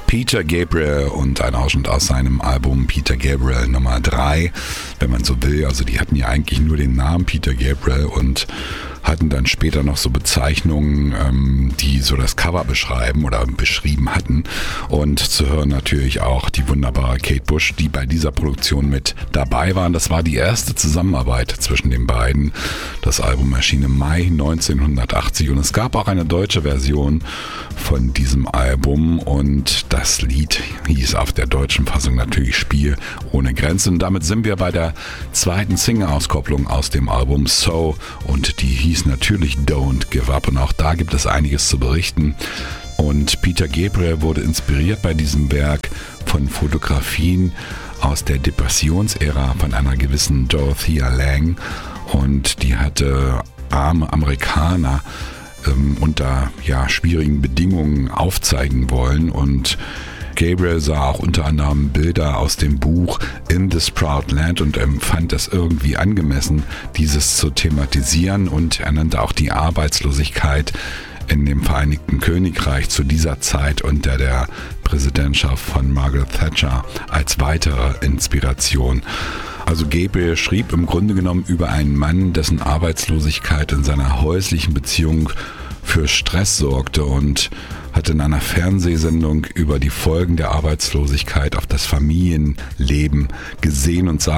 Peter Gabriel und ein Ausschnitt aus seinem Album Peter Gabriel Nummer 3, wenn man so will. Also die hatten ja eigentlich nur den Namen Peter Gabriel und hatten dann später noch so Bezeichnungen, die so das Cover beschreiben oder beschrieben hatten. Und zu hören natürlich auch die wunderbare Kate Bush, die bei dieser Produktion mit dabei waren. Das war die erste Zusammenarbeit zwischen den beiden. Das Album erschien im Mai 1980 und es gab auch eine deutsche Version von diesem Album und das Lied hieß auf der deutschen Fassung natürlich Spiel ohne Grenzen. Und damit sind wir bei der zweiten Single-Auskopplung aus dem Album So und die hieß natürlich Don't Give Up und auch da gibt es einiges zu berichten. Und Peter Gabriel wurde inspiriert bei diesem Werk von Fotografien aus der Depressionsära von einer gewissen Dorothea Lange und die hatte arme Amerikaner unter schwierigen Bedingungen aufzeigen wollen und Gabriel sah auch unter anderem Bilder aus dem Buch In This Proud Land und empfand es irgendwie angemessen, dieses zu thematisieren und er nannte auch die Arbeitslosigkeit in dem Vereinigten Königreich zu dieser Zeit unter der Präsidentschaft von Margaret Thatcher als weitere Inspiration. Also Gabriel schrieb im Grunde genommen über einen Mann, dessen Arbeitslosigkeit in seiner häuslichen Beziehung für Stress sorgte und hat in einer Fernsehsendung über die Folgen der Arbeitslosigkeit auf das Familienleben gesehen und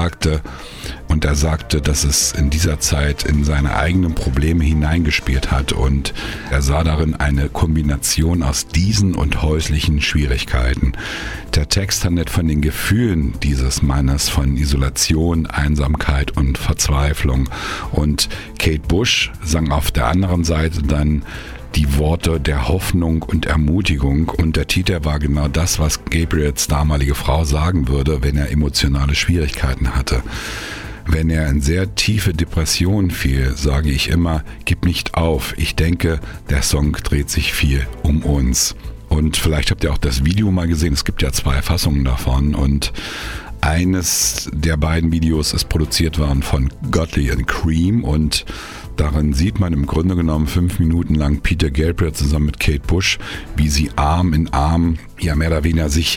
er sagte, dass es in dieser Zeit in seine eigenen Probleme hineingespielt hat und er sah darin eine Kombination aus diesen und häuslichen Schwierigkeiten. Der Text handelt von den Gefühlen dieses Mannes, von Isolation, Einsamkeit und Verzweiflung und Kate Bush sang auf der anderen Seite dann die Worte der Hoffnung und Ermutigung und der Titel war genau das, was Gabriels damalige Frau sagen würde, wenn er emotionale Schwierigkeiten hatte. Wenn er in sehr tiefe Depressionen fiel, sage ich immer, gib nicht auf. Ich denke, der Song dreht sich viel um uns. Und vielleicht habt ihr auch das Video mal gesehen, es gibt ja 2 Fassungen davon und eines der beiden Videos ist produziert worden von Godley and Cream und darin sieht man im Grunde genommen 5 Minuten lang Peter Gabriel zusammen mit Kate Bush, wie sie Arm in Arm, mehr oder weniger sich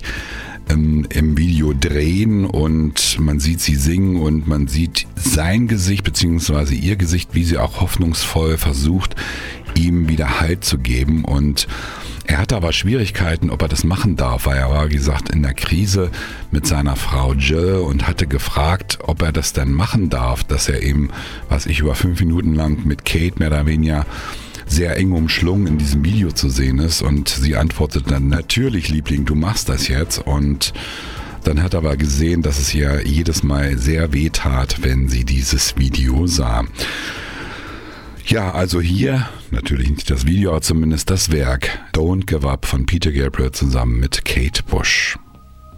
im Video drehen und man sieht sie singen und man sieht sein Gesicht bzw. ihr Gesicht, wie sie auch hoffnungsvoll versucht, ihm wieder Halt zu geben und er hatte aber Schwierigkeiten, ob er das machen darf, weil er war, wie gesagt, in der Krise mit seiner Frau Jill und hatte gefragt, ob er das denn machen darf, dass er eben, über 5 Minuten lang mit Kate mehr oder weniger sehr eng umschlungen in diesem Video zu sehen ist und sie antwortet dann, natürlich Liebling, du machst das jetzt und dann hat er aber gesehen, dass es ihr jedes Mal sehr weh tat, wenn sie dieses Video sah. Ja, also hier, natürlich nicht das Video, aber zumindest das Werk Don't Give Up von Peter Gabriel zusammen mit Kate Bush.